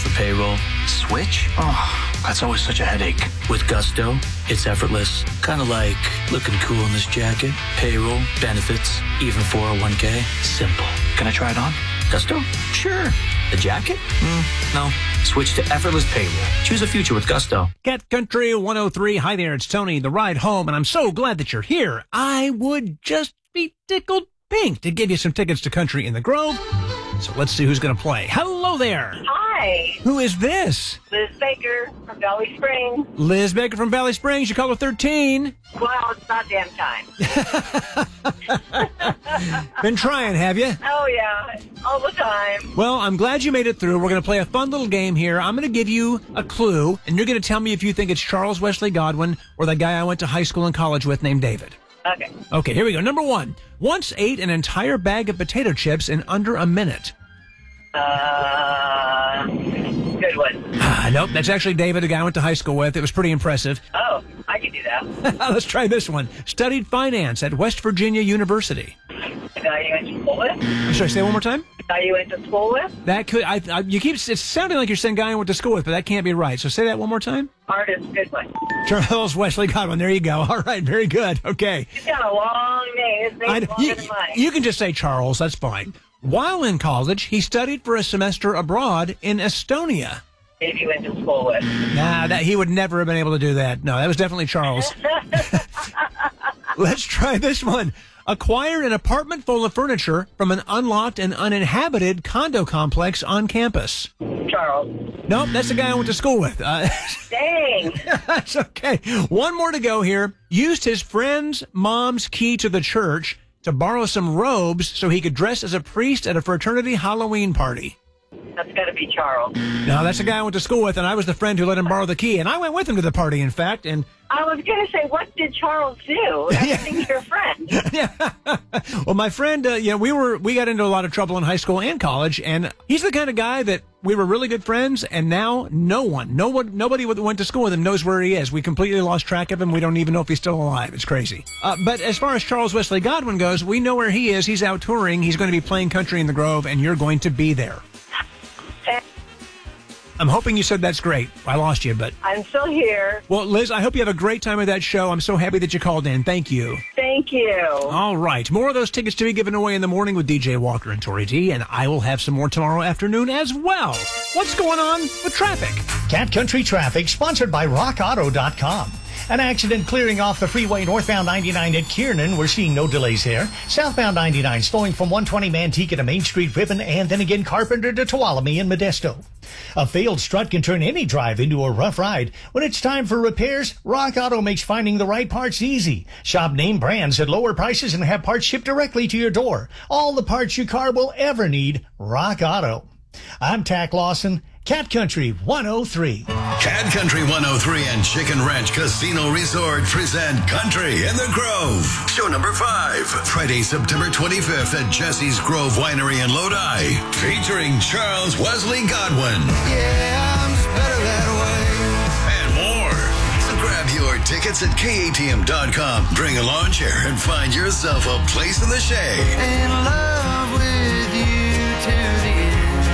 for payroll. Switch? Oh, that's always such a headache. With Gusto, it's effortless. Kind of like looking cool in this jacket. Payroll, benefits, even 401k. Simple. Can I try it on? Gusto? Sure. The jacket? No. Switch to effortless payroll. Choose a future with Gusto. Cat Country 103. Hi there, it's Tony, the ride home, and I'm so glad that you're here. I would just be tickled pink to give you some tickets to Country in the Grove. So let's see who's going to play. Hello there. Hi, Who is this? Liz Baker from Valley Springs. Liz Baker from Valley Springs. You call her 13. Well, it's about damn time. Been trying, have you? Oh, yeah, all the time. Well, I'm glad you made it through. We're going to play a fun little game here. I'm going to give you a clue, and you're going to tell me if you think it's Charles Wesley Godwin or the guy I went to high school and college with named David. Okay. Okay, here we go. Number one. Once ate an entire bag of potato chips in under a minute. Good one. Nope, that's actually David, the guy I went to high school with. It was pretty impressive. Oh, I can do that. Let's try this one. Studied finance at West Virginia University. The guy you went to school with? Sorry, say it one more time? The guy you went to school with? That could, you keep, it's sounding like you're saying guy I went to school with, but that can't be right. So say that one more time. Artist, good one. Charles Wesley Godwin. There you go. All right, very good. Okay. He's got a long name. His name's longer than mine. You can just say Charles. That's fine. While in college, he studied for a semester abroad in Estonia. Maybe you went to school with. Nah, he would never have been able to do that. No, that was definitely Charles. Let's try this one. Acquired an apartment full of furniture from an unlocked and uninhabited condo complex on campus. Charles. Nope, that's the guy I went to school with. Dang. That's okay. One more to go here. Used his friend's mom's key to the church to borrow some robes so he could dress as a priest at a fraternity Halloween party. That's got to be Charles. No, that's the guy I went to school with, and I was the friend who let him borrow the key, and I went with him to the party, in fact, and... I was going to say, what did Charles do? I think your friend. Yeah. Well, my friend, we got into a lot of trouble in high school and college, and he's the kind of guy that we were really good friends, and now nobody that went to school with him knows where he is. We completely lost track of him. We don't even know if he's still alive. It's crazy. But as far as Charles Wesley Godwin goes, we know where he is. He's out touring. He's going to be playing Country in the Grove, and you're going to be there. I'm hoping you said that's great. I lost you, but... I'm still here. Well, Liz, I hope you have a great time at that show. I'm so happy that you called in. Thank you. Thank you. All right. More of those tickets to be given away in the morning with DJ Walker and Tori D, and I will have some more tomorrow afternoon as well. What's going on with traffic? Cat Country Traffic, sponsored by RockAuto.com. An accident clearing off the freeway northbound 99 at Kiernan. We're seeing no delays here. Southbound 99 slowing from 120 Manteca to Main Street Ribbon and then again Carpenter to Tuolumne and Modesto. A failed strut can turn any drive into a rough ride. When it's time for repairs, Rock Auto makes finding the right parts easy. Shop name brands at lower prices and have parts shipped directly to your door. All the parts your car will ever need, Rock Auto. I'm Tack Lawson. Cat Country 103. Cat Country 103 and Chicken Ranch Casino Resort present Country in the Grove. Show number 5. Friday, September 25th at Jesse's Grove Winery in Lodi. Featuring Charles Wesley Godwin. Yeah, I'm just better that way. And more. So grab your tickets at KATM.com. Bring a lawn chair and find yourself a place in the shade. In love with you to the end.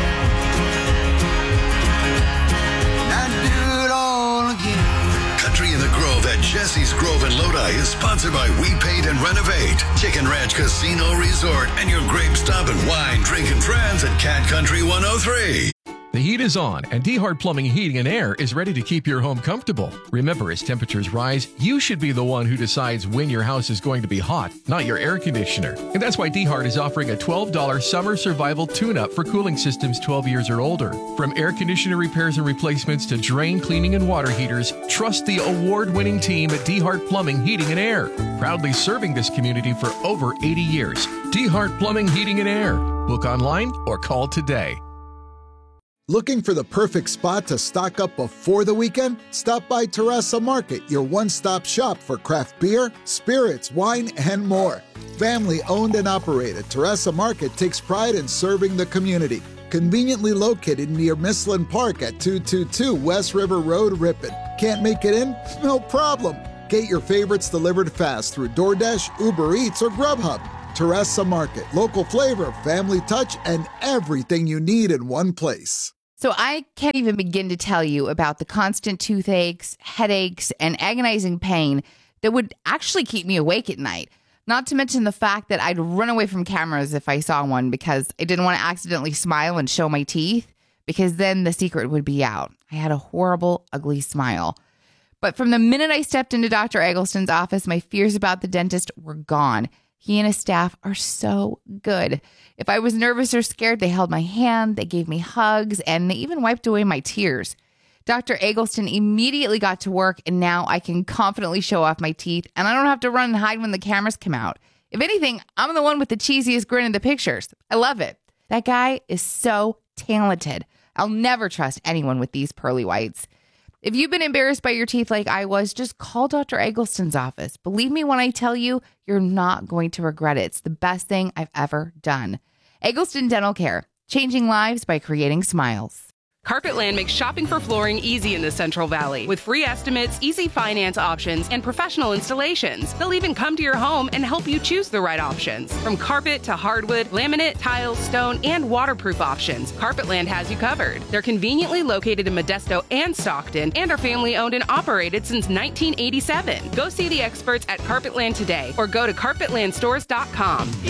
Country in the Grove at Jesse's Grove in Lodi is sponsored by We Paint and Renovate, Chicken Ranch Casino Resort, and your grape stop and wine drinking friends at Cat Country 103. The heat is on, and DeHart Plumbing, Heating, and Air is ready to keep your home comfortable. Remember, as temperatures rise, you should be the one who decides when your house is going to be hot, not your air conditioner. And that's why DeHart is offering a $12 summer survival tune-up for cooling systems 12 years or older. From air conditioner repairs and replacements to drain cleaning and water heaters, trust the award-winning team at DeHart Plumbing, Heating, and Air. Proudly serving this community for over 80 years. DeHart Plumbing, Heating, and Air. Book online or call today. Looking for the perfect spot to stock up before the weekend? Stop by Teresa Market, your one-stop shop for craft beer, spirits, wine, and more. Family-owned and operated, Teresa Market takes pride in serving the community. Conveniently located near Mislin Park at 222 West River Road, Ripon. Can't make it in? No problem. Get your favorites delivered fast through DoorDash, Uber Eats, or Grubhub. Teresa Market, local flavor, family touch, and everything you need in one place. So I can't even begin to tell you about the constant toothaches, headaches, and agonizing pain that would actually keep me awake at night. Not to mention the fact that I'd run away from cameras if I saw one because I didn't want to accidentally smile and show my teeth, because then the secret would be out. I had a horrible, ugly smile. But from the minute I stepped into Dr. Eggleston's office, my fears about the dentist were gone. He and his staff are so good. If I was nervous or scared, they held my hand, they gave me hugs, and they even wiped away my tears. Dr. Eggleston immediately got to work, and now I can confidently show off my teeth, and I don't have to run and hide when the cameras come out. If anything, I'm the one with the cheesiest grin in the pictures. I love it. That guy is so talented. I'll never trust anyone with these pearly whites. If you've been embarrassed by your teeth like I was, just call Dr. Eggleston's office. Believe me when I tell you, you're not going to regret it. It's the best thing I've ever done. Eggleston Dental Care, changing lives by creating smiles. Carpetland makes shopping for flooring easy in the Central Valley with free estimates, easy finance options, and professional installations. They'll even come to your home and help you choose the right options. From carpet to hardwood, laminate, tile, stone, and waterproof options, Carpetland has you covered. They're conveniently located in Modesto and Stockton and are family owned and operated since 1987. Go see the experts at Carpetland today or go to carpetlandstores.com.